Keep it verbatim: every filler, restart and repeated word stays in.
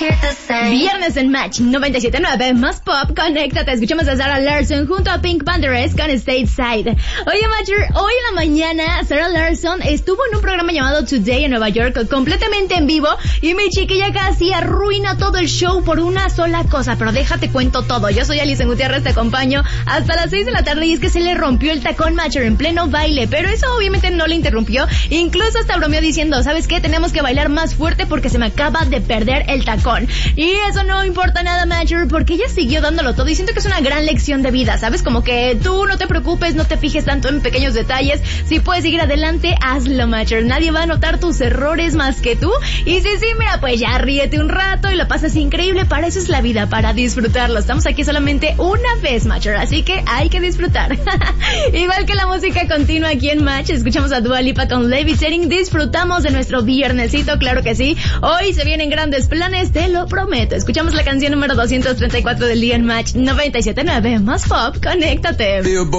Viernes en Match noventa y siete punto nueve, más pop, conéctate. Escuchamos a Sarah Larson junto a Pink Panthers con Stateside. Oye, Matcher, hoy en la mañana Sarah Larson estuvo en un programa llamado Today en Nueva York, completamente en vivo, y mi chiquilla casi arruina todo el show por una sola cosa, pero déjate cuento todo. Yo soy Alison Gutiérrez, te acompaño hasta las seis de la tarde, y es que se le rompió el tacón, Matcher, en pleno baile, pero eso obviamente no le interrumpió, incluso hasta bromeó diciendo, ¿sabes qué? Tenemos que bailar más fuerte porque se me acaba de perder el tacón. Y eso no importa nada, Matcher, porque ella siguió dándolo todo, y siento que es una gran lección de vida, ¿sabes? Como que tú no te preocupes, no te fijes tanto en pequeños detalles, si puedes seguir adelante, hazlo, Matcher, nadie va a notar tus errores más que tú, y sí, sí, mira, pues ya ríete un rato y lo pasas increíble, para eso es la vida, para disfrutarlo, estamos aquí solamente una vez, Matcher, así que hay que disfrutar. Igual que la música continua aquí en Match, escuchamos a Dua Lipa con Levitating, disfrutamos de nuestro viernesito, claro que sí, hoy se vienen grandes planes, te lo prometo. Escuchamos la canción número doscientos treinta y cuatro del día en Match noventa y siete punto nueve, más pop, conéctate.